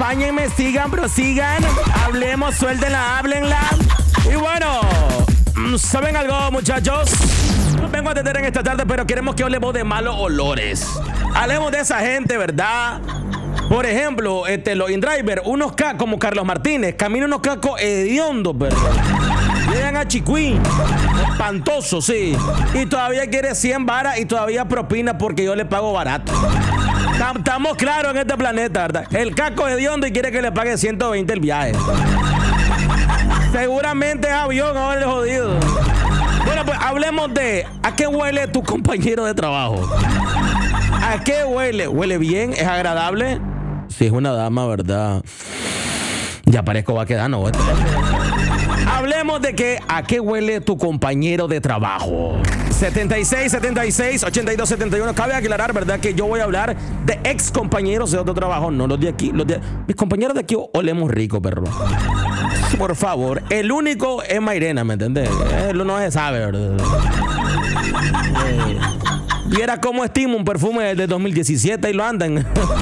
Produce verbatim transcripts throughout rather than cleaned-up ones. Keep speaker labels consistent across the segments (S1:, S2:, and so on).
S1: acompáñenme, sigan, prosigan. Hablemos, suéltenla, háblenla. Y bueno, ¿saben algo, muchachos? No vengo a atender en esta tarde, pero queremos que hablemos de malos olores. Hablemos de esa gente, ¿verdad? Por ejemplo, este, los InDriver, unos cacos como Carlos Martínez, caminan unos cacos hediondos, pero llegan a Chicuí, espantoso, sí. Y todavía quiere cien varas y todavía propina porque yo le pago barato. Estamos claros en este planeta, ¿verdad? El caco hediondo y quiere que le pague ciento veinte el viaje. Seguramente es avión ahora el jodido. Bueno, pues hablemos de ¿a qué huele tu compañero de trabajo? ¿A qué huele? ¿Huele bien? ¿Es agradable? Si es una dama, ¿verdad? Ya parezco va a quedar, ¿no? Hablemos de que ¿a qué huele tu compañero de trabajo? setenta y seis, setenta y seis, ochenta y dos, setenta y uno. Cabe aclarar, ¿verdad? Que yo voy a hablar de ex compañeros de otro trabajo, no los de aquí. Los de... Mis compañeros de aquí olemos rico, perro. Por favor. El único es Mairena, ¿me entendés? Él no se sabe, ¿verdad? Eh, viera cómo estimo un perfume de dos mil diecisiete y lo andan.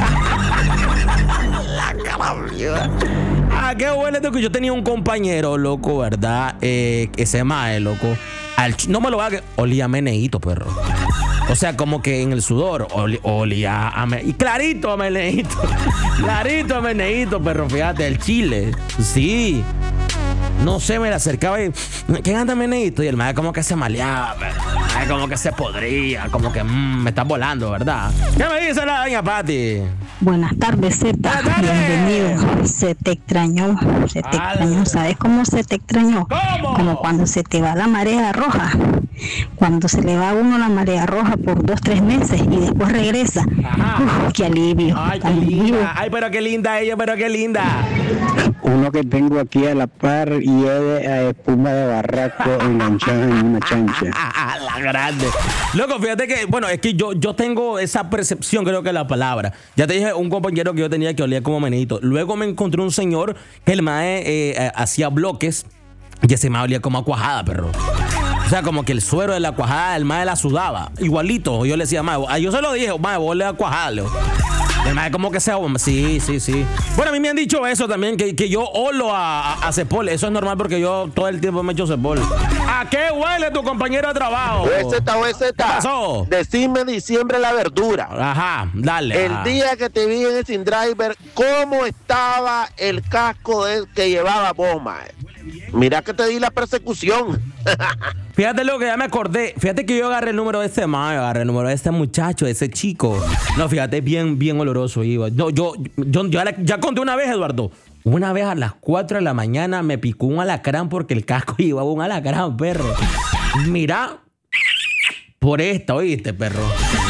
S1: La cara mía. ¿A qué huele tú? Que yo tenía un compañero, loco, ¿verdad? Eh, ese mae, loco. Al ch- no me lo haga, olía a meneíto, perro. O sea, como que en el sudor oli- olía a me- y clarito a meneíto. Clarito a meneíto, perro, fíjate, el chile. Sí. No sé, me le acercaba y ¿quién anda meneíto? Y el mae como que se maleaba, perro. Ay, como que se podría, como que mmm, me está volando, ¿verdad? ¿Qué me dice la doña Pati?
S2: Buenas tardes, Zeta. Bienvenido. Se te extrañó. Se te
S1: Ala.
S2: extrañó. ¿Sabes cómo se te extrañó?
S1: ¿Cómo?
S2: Como cuando se te va la marea roja. Cuando se le va a uno la marea roja por dos, tres meses y después regresa.
S1: Ajá.
S2: Uf, qué alivio.
S1: Ay, qué
S2: alivio.
S1: linda. Ay, pero qué linda ella, pero qué linda.
S3: Uno que tengo aquí a la par y es a espuma de barraco enganchada en una chancha.
S1: La grande. Loco, fíjate que, bueno, es que yo, yo tengo esa percepción, creo que es la palabra. Ya te dije, un compañero que yo tenía que olía como menito. Luego me encontré un señor que el mae eh, eh, hacía bloques y ese mae olía como a cuajada, perro. O sea, como que el suero de la cuajada, el mae la sudaba. Igualito. Yo le decía, mae, yo se lo dije, mae, vos le das cuajada, Leo. El mae como que sea, sí, sí, sí. Bueno, a mí me han dicho eso también, que, que yo olo a, a, a cepol. Eso es normal porque yo todo el tiempo me echo cepol. ¿A qué huele tu compañero de trabajo?
S4: O Z, O Z.
S1: ¿Qué pasó?
S4: Decime diciembre la verdura.
S1: Ajá, dale.
S4: El
S1: ajá.
S4: día que te vi en el InDriver, ¿cómo estaba el casco de, que llevaba vos, mae? Mira que te di la persecución.
S1: Fíjate lo que ya me acordé. Fíjate que yo agarré el número de ese mae, agarré el número de ese muchacho, de ese chico. No, fíjate, bien, bien oloroso iba. No, yo, yo, yo ya, ya conté una vez, Eduardo. Una vez a las cuatro de la mañana me picó un alacrán porque el casco llevaba un alacrán, perro. Mira, por esta, oíste, perro.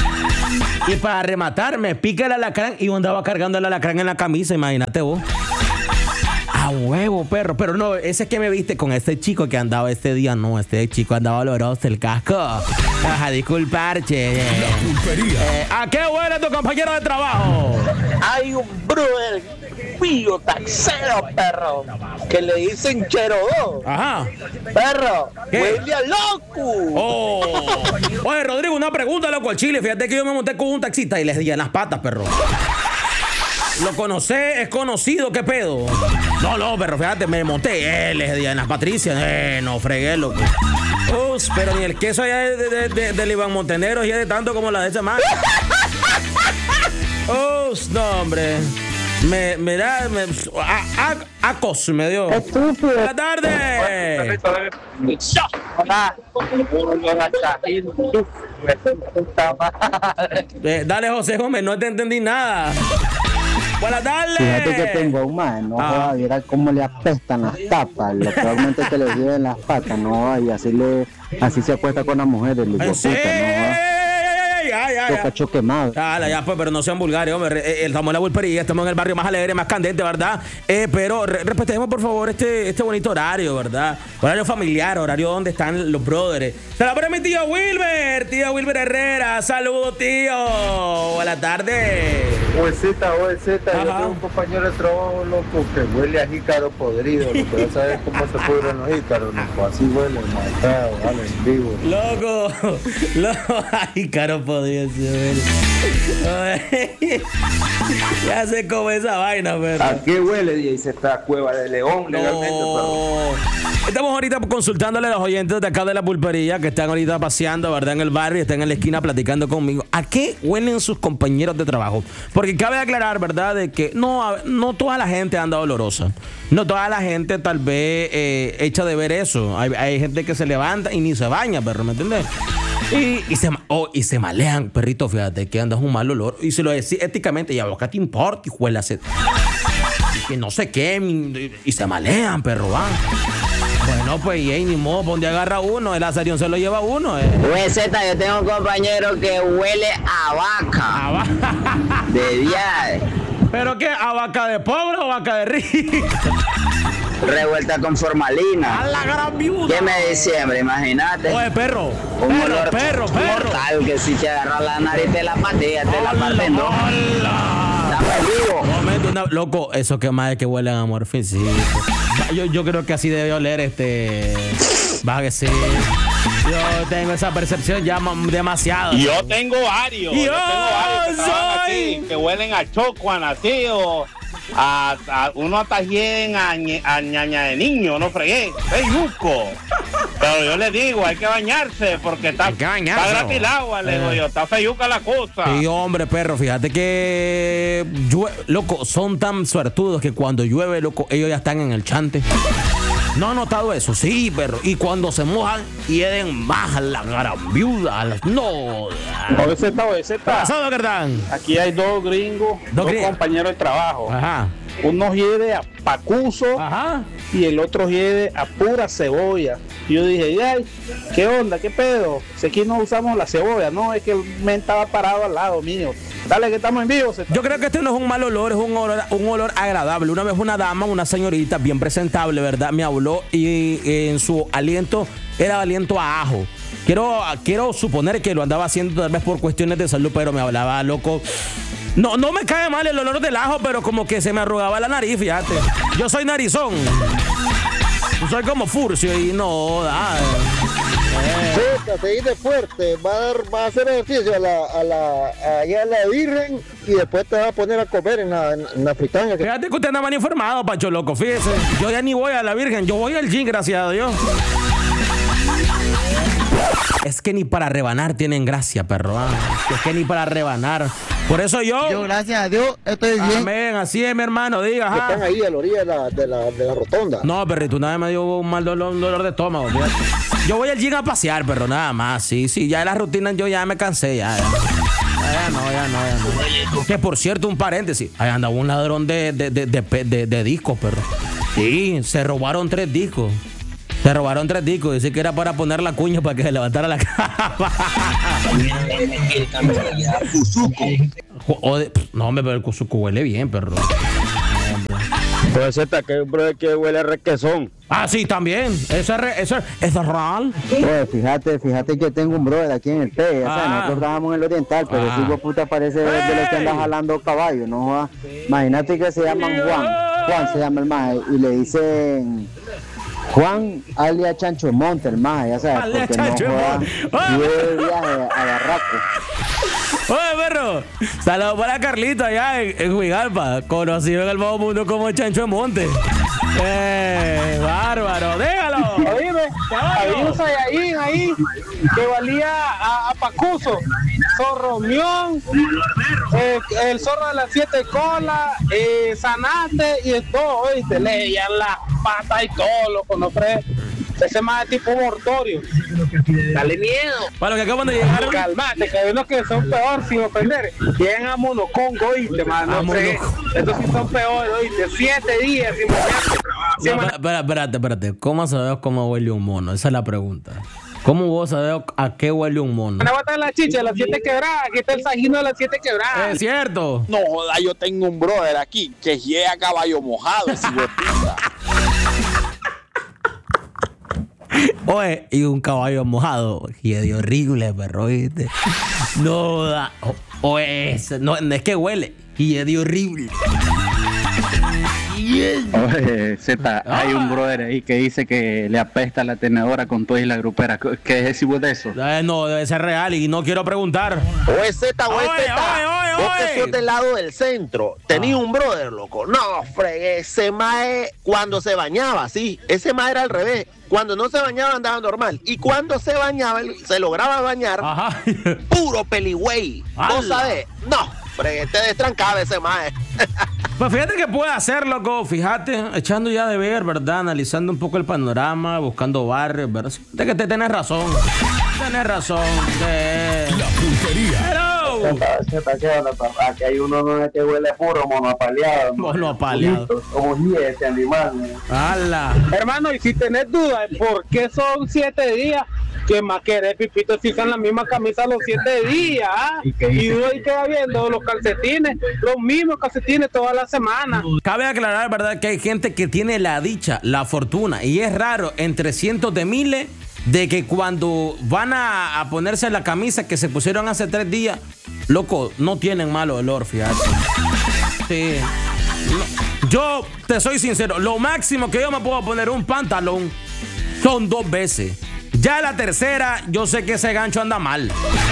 S1: Y para rematar, me pica el alacrán y yo andaba cargando el alacrán en la camisa, imagínate vos. A huevo, perro. Pero no, ese que me viste con ese chico que andaba ese día, no, este chico andaba oloroso el casco. Ajá, disculpar, che. Eh, ¿A qué huele tu compañero de trabajo?
S4: Hay un brother mío taxero, perro, que le dicen Cherodó.
S1: Ajá.
S4: Perro,
S1: ¿Qué?
S4: huele a loco.
S1: Oh. Oye, Rodrigo, una pregunta, loco, al chile. Fíjate que yo me monté con un taxista y les di en las patas, perro. ¿Lo conocé? ¿Es conocido? ¿Qué pedo? No, no, pero fíjate, me monté. Eh, les di en las Patricias. Eh, no fregué, loco. Us, pero ni el queso allá de, de, de, del Iván Montenegro y es de tanto como la de ese man. Us, no, hombre. Me, me da. Me, a, a, acos me dio.
S2: Estúpido.
S1: Buenas tardes.
S4: Hola.
S1: Eh, dale, José Gómez, no te entendí nada. Buenas tardes.
S3: Fíjate que tengo un mae, no
S1: Ah.
S3: joda, viera cómo le apestan las tapas, lo peormente que le lleven las patas, no joda, y así le, así se acuesta con las mujeres, el hijo de
S1: ¿En
S3: puta,
S1: serio?
S3: no joda.
S1: Ya, ya, ya.
S3: Toca quemado.
S1: Dale, ya, pues, pero no sean vulgares, hombre. Eh, Estamos en la pulpería, estamos en el barrio más alegre, más candente, ¿verdad? Eh, pero re- respetemos, por favor, este, este bonito horario, ¿verdad? Horario familiar, horario donde están los brothers. Se la pone mi tío Wilber, tío Wilber Herrera. Saludos, tío. Buenas tardes.
S5: O Z, O Z, yo
S1: Ajá.
S5: tengo un compañero de trabajo, loco, que huele a jícaro podrido, loco, ya sabes cómo se pudren los jícaros, loco, así huele, matado, vale, en vivo.
S1: Loco, loco, ay, caro podría ser. Ya se come esa vaina, perro.
S6: ¿A qué huele? Dice esta cueva de león legalmente,
S1: No. Estamos ahorita consultándole a los oyentes de acá de la pulpería que están ahorita paseando, ¿verdad? En el barrio, están en la esquina platicando conmigo. ¿A qué huelen sus compañeros de trabajo? Porque cabe aclarar, ¿verdad? De que no, no toda la gente anda olorosa. No toda la gente tal vez eh, echa de ver eso. Hay, hay gente que se levanta y ni se baña, perro, ¿me entiendes? Y, y, se, oh, y se malean, perrito, fíjate que andas un mal olor. Y se lo decís éticamente, y a vos qué te importa, hijuela, se... que no sé qué, y se malean, perro, va. Bueno, pues, y ni modo, ¿dónde agarra uno? El azarión se lo lleva uno, eh.
S7: Güey, Z, yo tengo un compañero que huele a vaca.
S1: A vaca.
S7: De día.
S1: ¿Pero qué? ¿A vaca de pobre o vaca de rico?
S7: Revuelta con formalina.
S1: ¡A la gran viuda!
S7: ¿Qué me diciembre? Imagínate.
S1: Oye, perro.
S7: Un
S1: perro,
S7: olor
S1: perro, perro.
S7: mortal que si te agarra la nariz te la patea, te la parte en dos. Dame vivo.
S1: Momento, una, loco, eso que más es que huelen a morfín, sí. Yo, yo creo que así debe oler este... Va que sí. Yo tengo esa percepción ya demasiado.
S8: Yo tengo varios.
S1: Yo,
S8: yo tengo varios que
S1: soy...
S8: trabajan así, que huelen a choco, a nacido, a, a uno atajíen a, ñe, a ñaña de niño, no fregué, peyuco. Pero yo le digo, hay que bañarse porque está, está gratis el agua, le digo yo, está feyuca la cosa.
S1: Sí, hombre, perro, fíjate que llue... loco, son tan suertudos que cuando llueve, loco, ellos ya están en el chante. ¿No han notado eso? Sí, perro. Y cuando se mojan, hieden más a la gran viuda. La... No.
S8: O Z, o Z.
S1: Pasado, ¿verdad?
S8: Aquí hay dos gringos, dos, dos gringos. compañeros de trabajo.
S1: Ajá.
S8: Uno hiede a pacuso.
S1: Ajá.
S8: Y el otro hiede a pura cebolla. Y yo dije, ay, ¿qué onda? ¿Qué pedo? Si aquí no usamos la cebolla, no, es que el men estaba parado al lado mío. Dale, que estamos en vivo.
S1: Yo creo que este no es un mal olor, es un olor, un olor agradable. Una vez una dama, una señorita bien presentable, ¿verdad? Me habló y, y en su aliento era aliento a ajo. Quiero, quiero suponer que lo andaba haciendo tal vez por cuestiones de salud, pero me hablaba, loco. No, no me cae mal el olor del ajo, pero como que se me arrugaba la nariz, fíjate. Yo soy narizón. Yo soy como furcio y no, da.
S5: Sí, seguir de fuerte, va a, dar, va a hacer ejercicio a la, a la, allá a la Virgen y después te va a poner a comer en la, en la fritanga.
S1: Fíjate que usted anda mal informado, Pacho Loco, fíjese. Yo ya ni voy a la Virgen, yo voy al gym, gracias a Dios. Es que ni para rebanar tienen gracia, perro. ¿Ah? Es que ni para rebanar. Por eso yo...
S5: Yo, gracias a Dios, estoy bien.
S1: Amén, así es, mi hermano, diga.
S5: Que están ahí a la orilla de la, de la, de la rotonda.
S1: No, perrito, una vez me dio un mal dolor, un dolor de estómago. Fíjate. Yo voy al gym a pasear, pero nada más. Sí, sí, ya las rutinas yo ya me cansé, ya. Ya, ya no, ya no, ya no. Que por cierto, un paréntesis. Ahí anda un ladrón de, de, de, de, de, de, de discos, perro. Sí, se robaron tres discos. Se robaron tres discos. Dice que era para poner la cuña para que se levantara la cama. No, hombre, pero el cuzuco huele bien, perro.
S6: Pues Z, que que huele a requesón.
S1: Ah, sí, también. Eso es, re, eso es, eso es real.
S3: Pues fíjate, fíjate que tengo un brother aquí en el P. Ya
S1: ah.
S3: sabes, nosotros trabajamos en el Oriental, pero ah. ese puta parece de, de los que anda jalando caballo, ¿no? Imagínate que se llaman Juan. Juan se llama el maje. Y le dicen... Juan alias Chancho Monte, el maje, ya sabes,
S1: alias
S3: porque
S1: Chancho
S3: no joda,
S1: Monte.
S3: de viaje a Barraco.
S1: Oye, perro, saludos para Carlito allá en, en Huigalpa, conocido en el nuevo mundo como Chancho Monte. Eh, bárbaro, déjalo.
S8: Oíme, había un Saiyajin ahí que valía a, a Pacuso, Zorromión, eh, el zorro de las siete colas, eh, Zanate y todo, oíste, leían las patas y todo, loco, no crees. Ese más de tipo mortorio. Dale miedo.
S1: Para los que acaban de llegar.
S8: Calmate, que hay unos que son peor sin ofender. Llegan a Monocongo, oíste, mano. No sé. Estos sí son peores, oíste. Siete días sin mover.
S1: No, espera, espérate, espérate. ¿Cómo sabes cómo huele un mono? Esa es la pregunta. ¿Cómo vos sabés a qué huele un mono?
S8: Una bota de la chicha de las siete quebradas. Aquí está el sajino de las siete quebradas.
S1: Es cierto.
S9: No joda, yo tengo un brother aquí que llega a caballo mojado. Ese
S1: Oye, y un caballo mojado. Y es horrible, perro, ¿viste? No da. Oye, no, no es que huele. Y es horrible.
S10: Oye, Z, hay un brother ahí que dice que le apesta la tenedora con toda y la grupera. ¿Qué decimos de eso?
S1: Eh, no, debe ser real y no quiero preguntar.
S4: O es Z, o es
S1: Oye,
S4: Z.
S1: oye, oye,
S4: Vos que
S1: oye.
S4: sos del lado del centro. Tenía
S1: Ah.
S4: un brother, loco. No, fregué. Ese mae, cuando se bañaba, sí. Ese mae era al revés. Cuando no se bañaba andaba normal. Y cuando se bañaba, él se lograba bañar.
S1: Ajá.
S4: Puro peligüey. ¿Vos
S1: ¡Hala!
S4: sabés? No, fregué, te destrancaba ese mae.
S1: Pues fíjate que puede hacer, loco. Fíjate, echando ya de ver, ¿verdad? Analizando un poco el panorama, buscando barrios, ¿verdad? Fíjate que te tenés razón. Tenés razón. De...
S11: La puntería.
S1: Hello.
S5: Aquí hay uno que huele puro monopaleado.
S1: Monopaleado.
S5: Como ese animal.
S1: ¡Hala!
S8: Hermano, y si tenés dudas de por qué son siete días, que más querés, Pipito, si usan la misma camisa los siete días, ¿ah?
S10: ¿Y qué
S8: Y
S10: dice?
S8: duda y queda viendo los calcetines, los mismos calcetines toda la semana.
S1: Cabe aclarar, ¿verdad? Que hay gente que tiene la dicha, la fortuna, y es raro entre cientos de miles de que cuando van a, a ponerse la camisa que se pusieron hace tres días, loco, no tienen mal olor, fíjate. Sí. No, yo te soy sincero, lo máximo que yo me puedo poner un pantalón son dos veces. Ya la tercera, yo sé que ese gancho anda mal.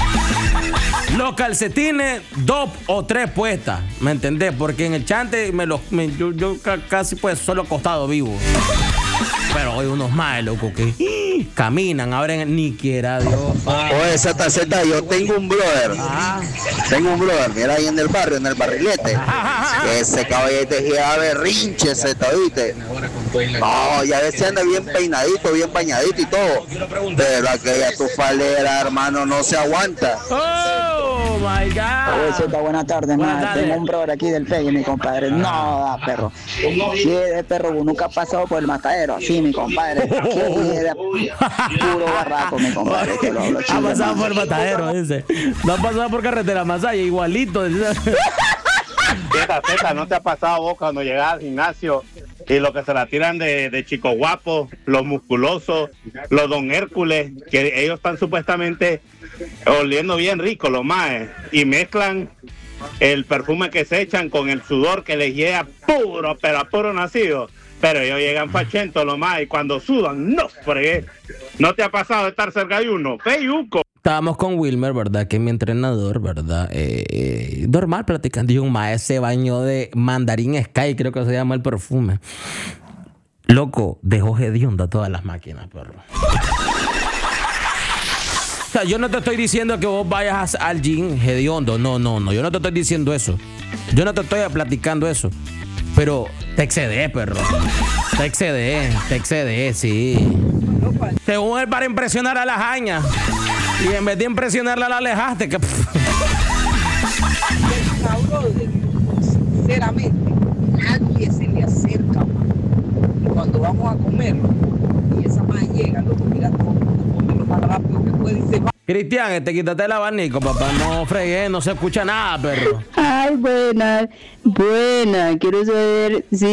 S1: Los calcetines, dos o tres puestas, ¿me entendés? Porque en el chante me los, me- yo, yo ca- casi pues solo acostado vivo. Pero hay unos más, loco, que ¡ih! Caminan, abren, ni quiera Dios.
S3: Oye, Z, Z, yo tengo un brother.
S1: Ah.
S3: Tengo un brother, mira ahí en el barrio, en el barrilete. Que ese caballete gira berrinche, Z, ¿viste? No, y a veces anda bien peinadito, bien bañadito y todo. Pero aquella tufalera, hermano, no se aguanta.
S1: Oh my
S2: Oye,
S1: God.
S2: Zeta, buenas tardes,
S1: Buenas
S2: man.
S1: tardes.
S2: Tengo un brother aquí del Pegue, mi compadre. No, da, perro. Sí, de perro, vos nunca has pasado por el matadero. Sí, mi compadre. Sí, de puro barraco, mi compadre. Que lo hablo
S1: Ha
S2: chido,
S1: pasado
S2: man.
S1: por el matadero, dice. No ha pasado por carretera Masaya, igualito.
S6: Zeta, Zeta, ¿no te ha pasado vos cuando llegas al gimnasio y lo que se la tiran de, de chicos guapos, los musculosos, los don Hércules, que ellos están supuestamente oliendo bien rico, los maes, y mezclan el perfume que se echan con el sudor que les llega puro, pero a puro nacido? Pero ellos llegan fachentos, los maes, y cuando sudan, no fregué. ¿No te ha pasado de estar cerca de uno? Peyuco.
S1: Estábamos con Wilmer, ¿verdad? Que es mi entrenador, ¿verdad? Eh, eh, normal platicando. Y un maestro se bañó de Mandarín Sky, creo que se llama el perfume. Loco, dejó hedionda todas las máquinas, perro. O sea, yo no te estoy diciendo que vos vayas al gym hediondo. No, no, no. Yo no te estoy diciendo eso. Yo no te estoy platicando eso. Pero te excedés, perro. Te excedés, te excedés, sí. Según él, para impresionar a las jañas. Y en vez de impresionarla, la alejaste. Que...
S12: Sinceramente, nadie se le acerca, man. Y cuando vamos a comer, y esa más llega, loco, mira, todo el mundo come lo más rápido que puede y se va.
S1: Cristian, este, quítate el abanico, papá. No fregué, no se escucha nada, perro.
S2: Ay, buena, buena. Quiero saber si